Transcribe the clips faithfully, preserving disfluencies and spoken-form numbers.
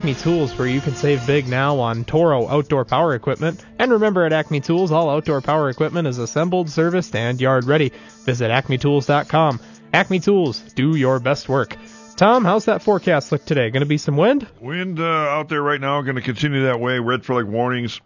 Acme Tools, where you can save big now on Toro outdoor power equipment. And remember, at Acme Tools, all outdoor power equipment is assembled, serviced, and yard ready. Visit acme tools dot com. Acme Tools, do your best work. Tom, how's that forecast look today? Going to be some wind? Wind uh, out there right now, going to continue that way. Red flag warnings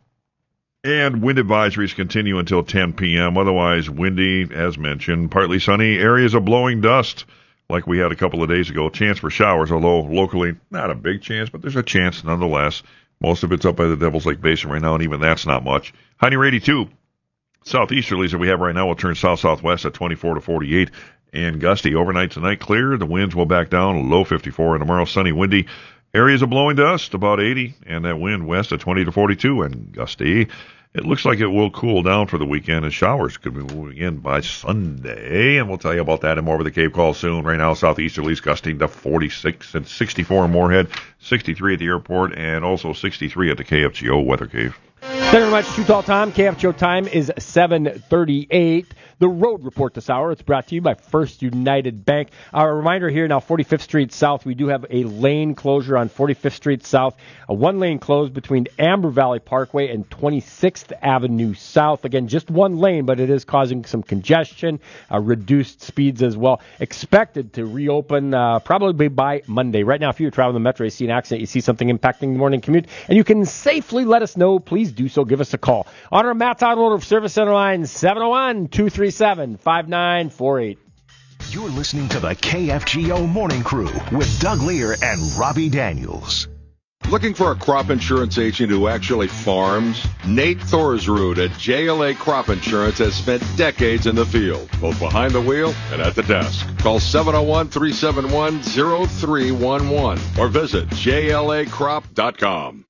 and wind advisories continue until ten p.m. Otherwise, windy, as mentioned, partly sunny. Areas of blowing dust, like we had a couple of days ago. Chance for showers, although locally not a big chance, but there's a chance nonetheless. Most of it's up by the Devil's Lake Basin right now, and even that's not much. High near eighty-two. Southeasterlies that we have right now will turn south-southwest at twenty-four to forty-eight. And gusty. Overnight tonight, clear. The winds will back down, low fifty-four. And tomorrow, sunny, windy. Areas of blowing dust, about eighty. And that wind west at twenty to forty-two. And gusty. It looks like it will cool down for the weekend, and showers could be moving in by Sunday. And we'll tell you about that and more with the Cape Call soon. Right now, southeasterlies gusting to forty-six and sixty-four in Moorhead, sixty-three at the airport, and also sixty-three at the K F G O Weather Cave. Thank you very much. Too Tall Time. K F G O time is seven thirty-eight. The Road Report this hour. It's brought to you by First United Bank. Our reminder here now, forty-fifth Street South. We do have a lane closure on forty-fifth Street South. A one-lane closed between Amber Valley Parkway and twenty-sixth Avenue South. Again, just one lane, but it is causing some congestion, uh, reduced speeds as well. Expected to reopen uh, probably by Monday. Right now, if you're traveling the Metro, you see an accident, you see something impacting the morning commute, and you can safely let us know, please do so. Give us a call. On our Matt's Automotive Service Center line, seven oh one, two three seven, five nine four eight. You're listening to the K F G O Morning Crew with Doug Lear and Robbie Daniels. Looking for a crop insurance agent who actually farms? Nate Thorsrud at J L A Crop Insurance has spent decades in the field, both behind the wheel and at the desk. Call seven oh one, three seven one, oh three one one or visit J L A crop dot com.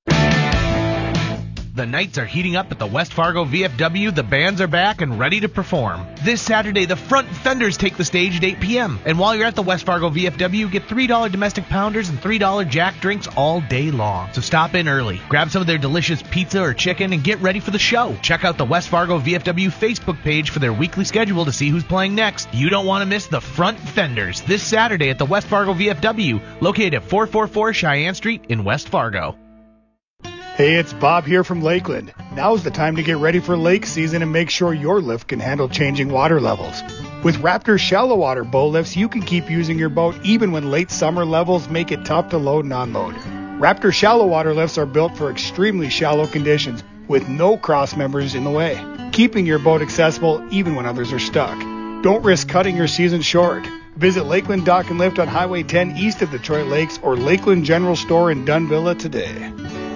The nights are heating up at the West Fargo V F W. The bands are back and ready to perform. This Saturday, the Front Fenders take the stage at eight p.m. And while you're at the West Fargo V F W, get three dollars domestic pounders and three dollars Jack drinks all day long. So stop in early, grab some of their delicious pizza or chicken, and get ready for the show. Check out the West Fargo V F W Facebook page for their weekly schedule to see who's playing next. You don't want to miss the Front Fenders this Saturday at the West Fargo V F W, located at four forty-four Cheyenne Street in West Fargo. Hey, it's Bob here from Lakeland. Now's the time to get ready for lake season and make sure your lift can handle changing water levels. With Raptor shallow water bow lifts, you can keep using your boat even when late summer levels make it tough to load and unload. Raptor shallow water lifts are built for extremely shallow conditions with no cross members in the way, keeping your boat accessible even when others are stuck. Don't risk cutting your season short. Visit Lakeland Dock and Lift on Highway ten east of Detroit Lakes or Lakeland General Store in Dunvilla today.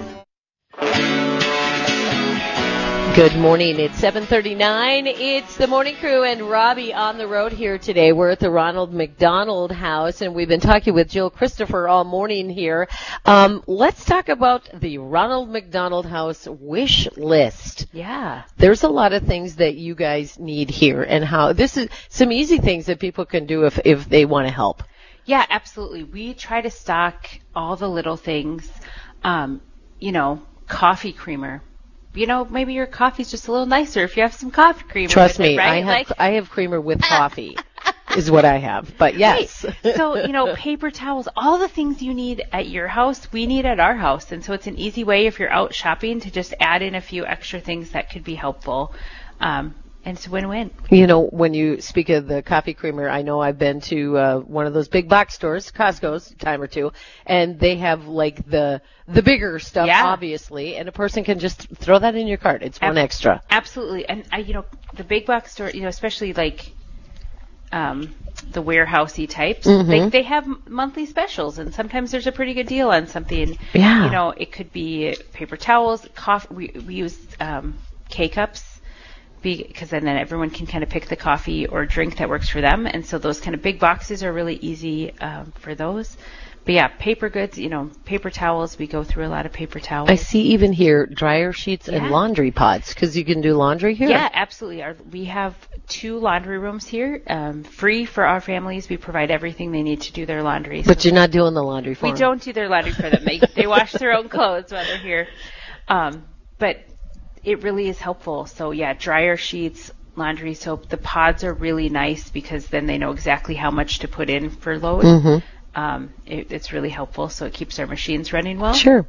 Good morning. It's seven thirty-nine. It's the Morning Crew and Robbie on the road here today. We're at the Ronald McDonald House, and we've been talking with Jill Christopher all morning here. Um, let's talk about the Ronald McDonald House wish list. Yeah. There's a lot of things that you guys need here, and how this is some easy things that people can do if, if they want to help. Yeah, absolutely. We try to stock all the little things, um, you know, coffee creamer. You know, maybe your coffee's just a little nicer if you have some coffee creamer. Trust with me, it, right? I have like, I have creamer with coffee is what I have. But yes. Right. So, you know, paper towels, all the things you need at your house, we need at our house. And so it's an easy way if you're out shopping to just add in a few extra things that could be helpful. Um, and it's a win-win. You know, when you speak of the coffee creamer, I know I've been to uh, one of those big box stores, Costco's, a time or two, and they have like the the bigger stuff, yeah. obviously, and a person can just throw that in your cart. It's one Ab- extra. Absolutely. And, I, you know, the big box store, you know, especially like um, the warehousey types, mm-hmm. they, they have monthly specials, and sometimes there's a pretty good deal on something. Yeah. You know, it could be paper towels, coffee. We, we use um, K-Cups. Because then, then everyone can kind of pick the coffee or drink that works for them. And so those kind of big boxes are really easy um, for those. But yeah, paper goods, you know, paper towels. We go through a lot of paper towels. I see even here dryer sheets yeah. and laundry pods because you can do laundry here. Yeah, absolutely. Our, we have two laundry rooms here, um, free for our families. We provide everything they need to do their laundry. But so you're not doing the laundry for we them. We don't do their laundry for them. They, they wash their own clothes while they're here. Um, but it really is helpful. So yeah, dryer sheets, laundry soap. The pods are really nice because then they know exactly how much to put in for load. Mm-hmm. um, it, it's really helpful. So it keeps our machines running well. Sure.